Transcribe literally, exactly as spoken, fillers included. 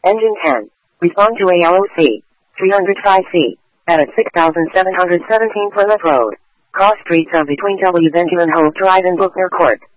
Engine ten. Respond to A L O C. three oh five C. At six thousand seven hundred seventeen Plymouth Road. Cross streets are between W. Benjamin Hope Drive and Buchner Court.